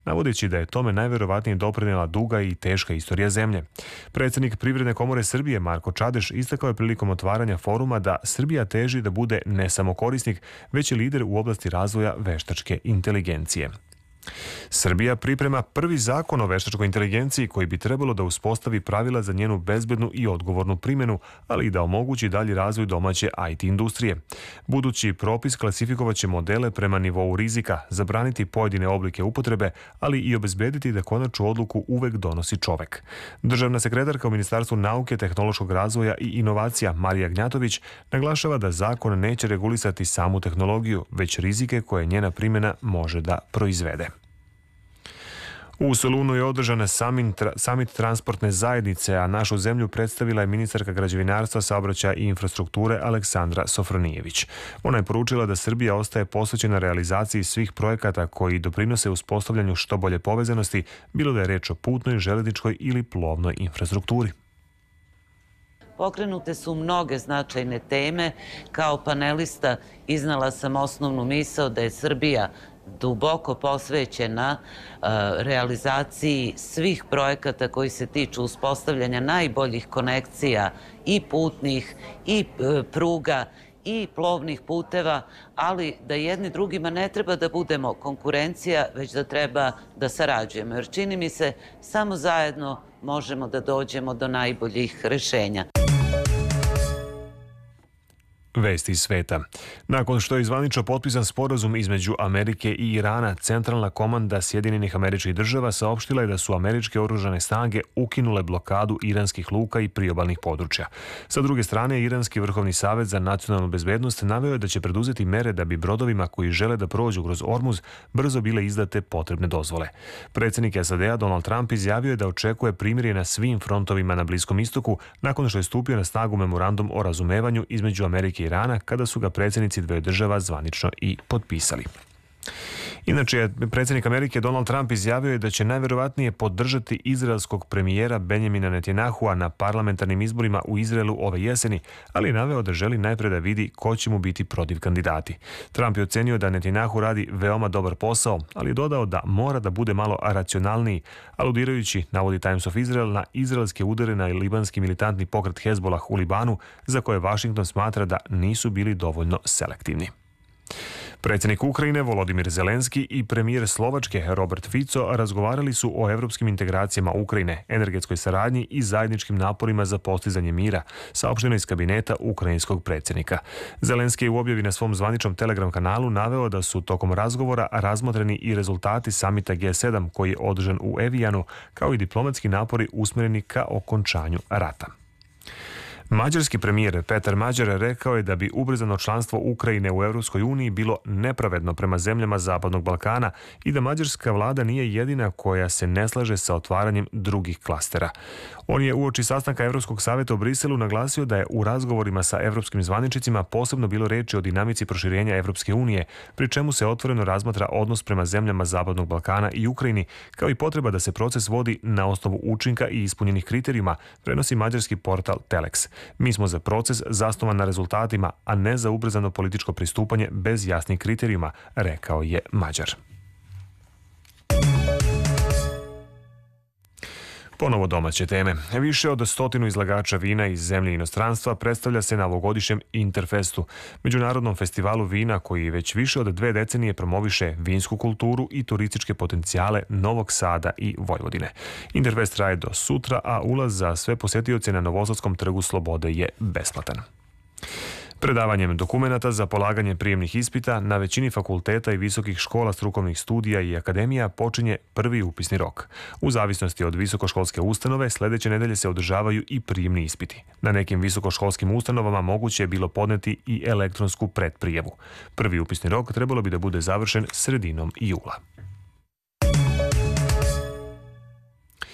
navodeći da je tome najverovatnije doprinela duga i teška istorija zemlje. Predsjednik Privredne komore Srbije Marko Čadeš istakao je prilikom otvaranja foruma da Srbija teži da bude ne samo korisnik, već i lider u oblasti razvoja veštačke inteligencije. Srbija priprema prvi zakon o veštačkoj inteligenciji koji bi trebalo da uspostavi pravila za njenu bezbednu i odgovornu primjenu, ali i da omogući dalji razvoj domaće IT industrije. Budući propis klasifikovaće modele prema nivou rizika, zabraniti pojedine oblike upotrebe, ali i obezbediti da konačnu odluku uvek donosi čovek. Državna sekretarka u Ministarstvu nauke, tehnološkog razvoja i inovacija Marija Gnjatović naglašava da zakon neće regulisati samu tehnologiju, već rizike koje njena primjena može da proizvede. U Solunu je održan samit transportne zajednice, a našu zemlju predstavila je ministarka građevinarstva, saobraćaja i infrastrukture Aleksandra Sofronijević. Ona je poručila da Srbija ostaje posvećena realizaciji svih projekata koji doprinose uspostavljanju što bolje povezanosti, bilo da je reč o putnoj, železničkoj ili plovnoj infrastrukturi. Pokrenute su mnoge značajne teme. Kao panelista iznala sam osnovnu misao da je Srbija duboko posvećena realizaciji svih projekata koji se tiču uspostavljanja najboljih konekcija i putnih i pruga i plovnih puteva, ali da jedni drugima ne treba da budemo konkurencija, već da treba da sarađujemo. Jer čini mi se, samo zajedno možemo da dođemo do najboljih rešenja. Vesti iz sveta. Nakon što je zvanično potpisan sporazum između Amerike i Irana, Centralna komanda Sjedinjenih Američkih Država saopštila je da su američke oružane snage ukinule blokadu iranskih luka i priobalnih područja. Sa druge strane, Iranski vrhovni savet za nacionalnu bezbednost naveo je da će preduzeti mere da bi brodovima koji žele da prođu kroz Ormuz brzo bile izdate potrebne dozvole. Predsjednik SAD-a Donald Trump izjavio je da očekuje primirje na svim frontovima na Bliskom istoku nakon što je stupio na snagu memorandum o razumevanju između Amerike i Irana, kada su ga predsjednici dveju država zvanično i potpisali. Inače, predsjednik Amerike Donald Trump izjavio je da će najverovatnije podržati izraelskog premijera Benjamina Netanyahua na parlamentarnim izborima u Izraelu ove jeseni, ali je naveo da želi najpre da vidi ko će mu biti protiv kandidati. Trump je ocenio da Netanyahu radi veoma dobar posao, ali je dodao da mora da bude malo racionalniji, aludirajući, navodi Times of Israel, na izraelske udare na libanski militantni pokret Hezbollah u Libanu, za koje Washington smatra da nisu bili dovoljno selektivni. Predsjednik Ukrajine Volodimir Zelenski i premijer Slovačke Robert Fico razgovarali su o evropskim integracijama Ukrajine, energetskoj saradnji i zajedničkim naporima za postizanje mira, saopšteno iz kabineta ukrajinskog predsjednika. Zelenski je u objavi na svom zvaničnom Telegram kanalu naveo da su tokom razgovora razmotreni i rezultati samita G7 koji je održan u Evijanu, kao i diplomatski napori usmjereni ka okončanju rata. Mađarski premijer Petar Mađar rekao je da bi ubrzano članstvo Ukrajine u Europskoj uniji bilo nepravedno prema zemljama Zapadnog Balkana i da mađarska vlada nije jedina koja se ne slaže sa otvaranjem drugih klastera. On je uoči sastanka Evropskog savjeta u Briselu naglasio da je u razgovorima sa evropskim zvaničnicima posebno bilo reči o dinamici proširenja Evropske unije, pri čemu se otvoreno razmatra odnos prema zemljama Zapadnog Balkana i Ukrajini, kao i potreba da se proces vodi na osnovu učinka i ispunjenih kriterijuma, prenosi mađarski portal Telex. Mi smo za proces zasnovan na rezultatima, a ne za ubrzano političko pristupanje bez jasnih kriterijuma, rekao je Mađar. Ponovo domaće teme. Više od 100 izlagača vina iz zemlje i inostranstva predstavlja se na ovogodišnjem Interfestu, međunarodnom festivalu vina koji već više od 2 decenije promoviše vinsku kulturu i turističke potencijale Novog Sada i Vojvodine. Interfest traje do sutra, a ulaz za sve posjetioce na Novosadskom trgu Slobode je besplatan. Predavanjem dokumenata za polaganje prijemnih ispita na većini fakulteta i visokih škola strukovnih studija i akademija počinje prvi upisni rok. U zavisnosti od visokoškolske ustanove, sljedeće nedelje se održavaju i prijemni ispiti. Na nekim visokoškolskim ustanovama moguće je bilo podneti i elektronsku predprijavu. Prvi upisni rok trebalo bi da bude završen sredinom jula.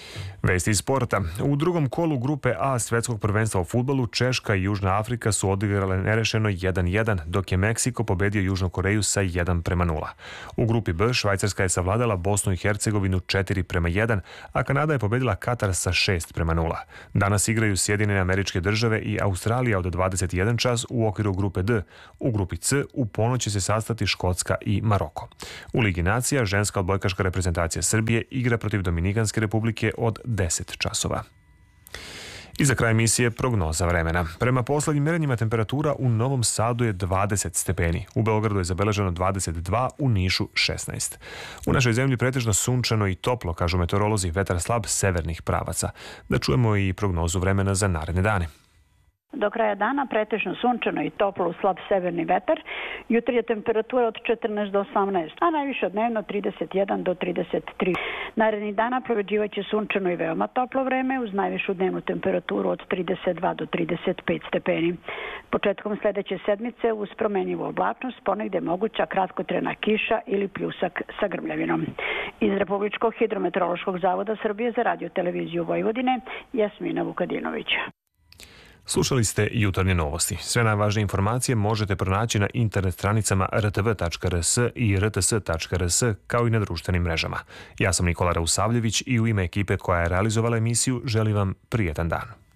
Vesti iz sporta. U drugom kolu grupe A svetskog prvenstva u fudbalu Češka i Južna Afrika su odigrale nerešeno 1:1, dok je Meksiko pobedio Južnu Koreju sa 1:0. U grupi B Švajcarska je savladala Bosnu i Hercegovinu 4:1, a Kanada je pobedila Katar sa 6:0. Danas igraju Sjedinjene Američke Države i Australija od 21 čas u okviru grupe D. U grupi C u ponoć će se sastati Škotska i Maroko. U Ligi nacija ženska odbojkaška reprezentacija Srbije igra protiv Dominikanske republike od 10 časova. I za kraj emisije prognoza vremena. Prema poslednjim merenjima temperatura u Novom Sadu je 20 stepeni. U Beogradu je zabeleženo 22, u Nišu 16. U našoj zemlji pretežno sunčano i toplo, kažu meteorolozi, vetar slab severnih pravaca. Da čujemo i prognozu vremena za naredne dane. Do kraja dana pretežno sunčano i toplo, slab severni vetar. Jutro je temperatura od 14 do 18, a najviše dnevno 31 do 33. Narednih dana proveđivaće sunčano i veoma toplo vreme uz najvišu dnevnu temperaturu od 32 do 35 stepeni. Početkom sledeće sedmice uz promenjivu oblačnost ponegde moguća kratkotrajna kiša ili pljusak sa grmljavinom. Iz Republičkog hidrometeorološkog zavoda Srbije za radio televiziju Vojvodine, Jasmina Vukadinović. Slušali ste jutarnje novosti. Sve najvažnije informacije možete pronaći na internet stranicama rtv.rs i rts.rs kao i na društvenim mrežama. Ja sam Nikola Rausavljević i u ime ekipe koja je realizovala emisiju želim vam prijetan dan.